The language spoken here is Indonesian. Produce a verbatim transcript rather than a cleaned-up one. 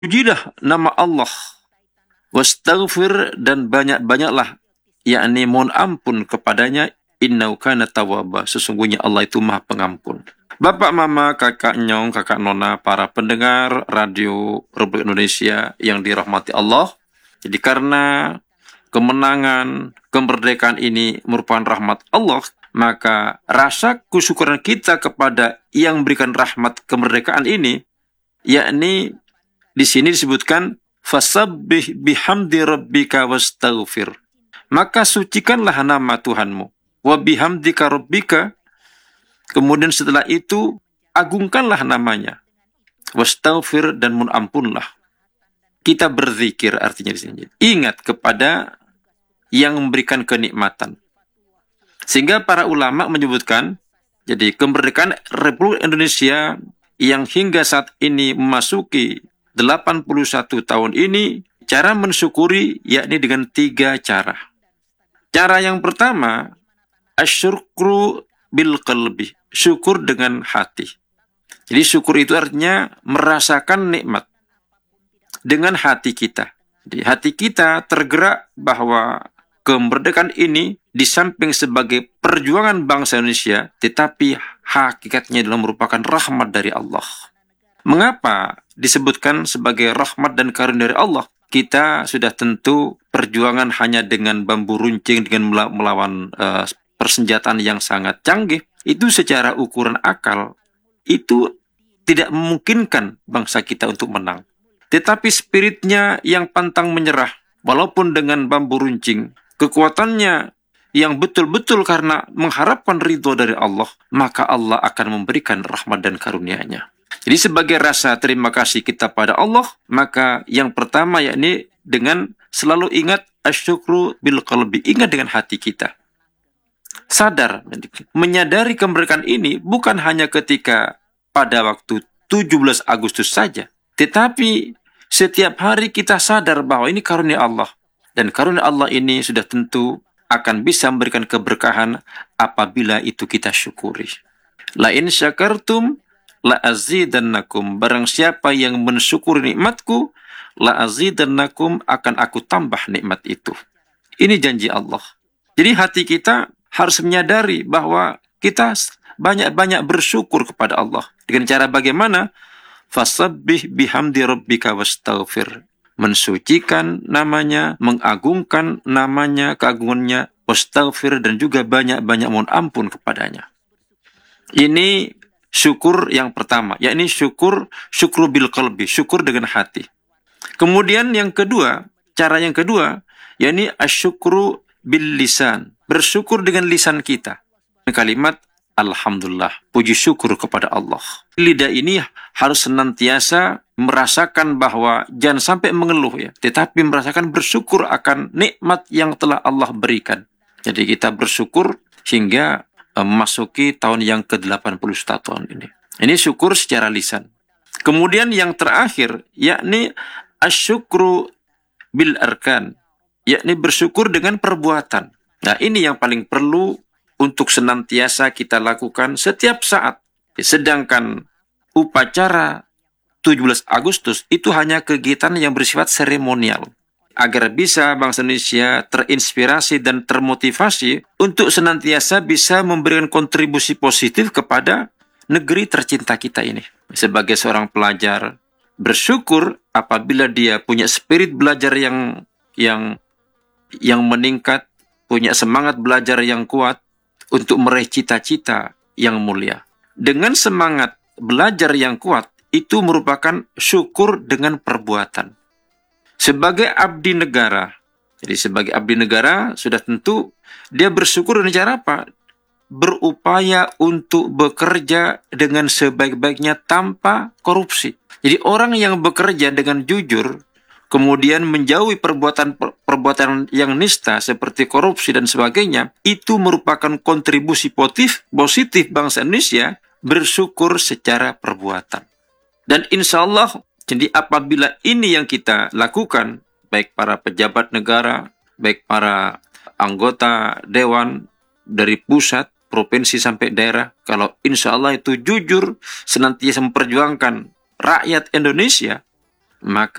Pujilah nama Allah, wastaghfir, dan banyak-banyaklah, yakni mohon ampun kepadanya, innahu kana tawwaba, sesungguhnya Allah itu Maha Pengampun. Bapak, Mama, Kakak Nyong, Kakak Nona, para pendengar Radio Republik Indonesia yang dirahmati Allah. Jadi karena kemenangan, kemerdekaan ini merupakan rahmat Allah, maka rasa kesyukuran kita kepada yang memberikan rahmat kemerdekaan ini, yakni di sini disebutkan fasabbih bihamdi rabbika wastaghfir. Maka sucikanlah nama Tuhanmu. Wa bihamdika rabbika. Kemudian setelah itu agungkanlah namanya. Wastaghfir, dan mohon ampunlah. Kita berzikir artinya di sini. Ingat kepada yang memberikan kenikmatan. Sehingga para ulama menyebutkan, jadi kemerdekaan Republik Indonesia yang hingga saat ini memasuki delapan puluh satu tahun ini, cara mensyukuri yakni dengan tiga cara. Cara yang pertama, asyukru bil qalbi, syukur dengan hati. Jadi syukur itu artinya merasakan nikmat dengan hati kita. Di hati kita tergerak bahwa kemerdekaan ini di samping sebagai perjuangan bangsa Indonesia, tetapi hakikatnya adalah merupakan rahmat dari Allah. Mengapa disebutkan sebagai rahmat dan karunia dari Allah? Kita sudah tentu perjuangan hanya dengan bambu runcing, dengan melawan uh, persenjataan yang sangat canggih, itu secara ukuran akal, itu tidak memungkinkan bangsa kita untuk menang. Tetapi spiritnya yang pantang menyerah, walaupun dengan bambu runcing, kekuatannya yang betul-betul karena mengharapkan ridho dari Allah, maka Allah akan memberikan rahmat dan karunia-Nya. Jadi sebagai rasa terima kasih kita pada Allah, maka yang pertama yakni dengan selalu ingat asyukru bil qalbi, ingat dengan hati kita. Sadar, menyadari kemerdekaan ini bukan hanya ketika pada waktu tujuh belas Agustus saja, tetapi setiap hari kita sadar bahwa ini karunia Allah. Dan karunia Allah ini sudah tentu akan bisa memberikan keberkahan apabila itu kita syukuri. La in syakartum la azidannakum, barang siapa yang mensyukuri nikmatku, la azidannakum, akan aku tambah nikmat itu. Ini janji Allah. Jadi hati kita harus menyadari bahwa kita banyak-banyak bersyukur kepada Allah. Dengan cara bagaimana? Fasabbih bihamdi rabbika wastaghfir. Mensucikan namanya, mengagungkan namanya, keagungannya, wastaghfir, dan juga banyak-banyak mohon ampun kepadanya. Ini syukur yang pertama, yakni syukur syukru bil qalbi, syukur dengan hati. Kemudian yang kedua, cara yang kedua, yakni asyukru bil lisan, bersyukur dengan lisan kita. Kalimat alhamdulillah, puji syukur kepada Allah. Lidah ini harus senantiasa merasakan bahwa jangan sampai mengeluh ya, tetapi merasakan bersyukur akan nikmat yang telah Allah berikan. Jadi kita bersyukur hingga memasuki tahun yang ke delapan puluh satu tahun ini. Ini syukur secara lisan. Kemudian yang terakhir, yakni asyukru bil arkan, yakni bersyukur dengan perbuatan. Nah, ini yang paling perlu untuk senantiasa kita lakukan setiap saat. Sedangkan upacara tujuh belas Agustus itu hanya kegiatan yang bersifat seremonial. Agar bisa bangsa Indonesia terinspirasi dan termotivasi untuk senantiasa bisa memberikan kontribusi positif kepada negeri tercinta kita ini. Sebagai seorang pelajar, bersyukur apabila dia punya spirit belajar yang yang yang meningkat, punya semangat belajar yang kuat untuk meraih cita-cita yang mulia. Dengan semangat belajar yang kuat, itu merupakan syukur dengan perbuatan. Sebagai abdi negara, jadi sebagai abdi negara sudah tentu dia bersyukur dengan cara apa? Berupaya untuk bekerja dengan sebaik-baiknya tanpa korupsi. Jadi orang yang bekerja dengan jujur, kemudian menjauhi perbuatan-perbuatan yang nista seperti korupsi dan sebagainya, itu merupakan kontribusi positif, positif bangsa Indonesia bersyukur secara perbuatan. Dan insya Allah, jadi apabila ini yang kita lakukan, baik para pejabat negara, baik para anggota dewan dari pusat, provinsi sampai daerah, kalau insya Allah itu jujur, senantiasa memperjuangkan rakyat Indonesia, maka